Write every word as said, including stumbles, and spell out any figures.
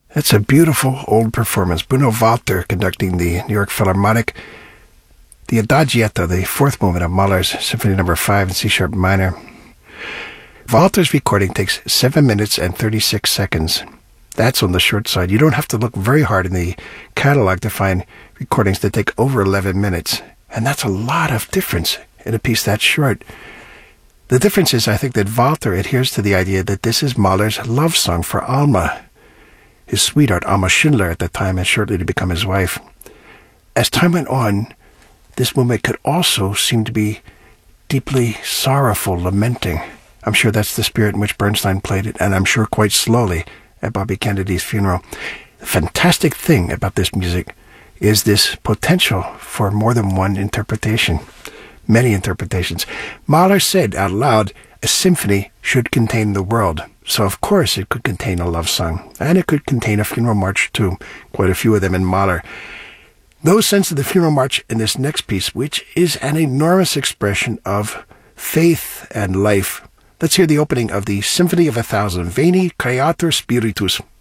That's a beautiful old performance. Bruno Walter conducting the New York Philharmonic. The Adagietto, the fourth movement of Mahler's Symphony Number Five in C-sharp minor. Walter's recording takes seven minutes and thirty-six seconds. That's on the short side. You don't have to look very hard in the catalog to find recordings that take over eleven minutes. And that's a lot of difference in a piece that short. The difference is, I think, that Walter adheres to the idea that this is Mahler's love song for Alma, his sweetheart, Alma Schindler, at the time, and shortly to become his wife. As time went on, this movement could also seem to be deeply sorrowful, lamenting. I'm sure that's the spirit in which Bernstein played it, and I'm sure quite slowly at Bobby Kennedy's funeral. The fantastic thing about this music is this potential for more than one interpretation, many interpretations. Mahler said out loud, a symphony should contain the world. So, of course, it could contain a love song, and it could contain a funeral march, too. Quite a few of them in Mahler. No sense of the funeral march in this next piece, which is an enormous expression of faith and life. Let's hear the opening of the Symphony of a Thousand, Veni Creator Spiritus.